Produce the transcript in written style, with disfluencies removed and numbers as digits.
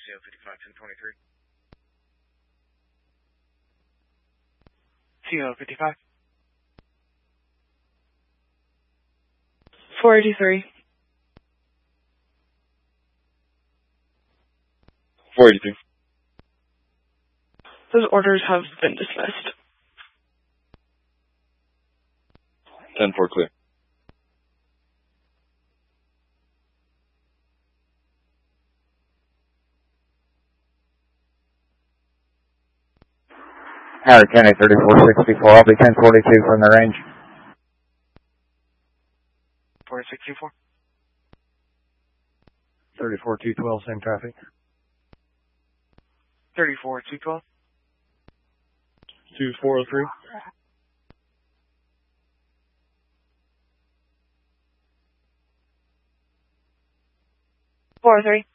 CO55 1023. CO55. 483. 482. Those orders have been dismissed. 10-4 clear. Howard County 3464, I'll be 1042 from the range. 4624. 34212, same traffic. 34212. 2403. 403.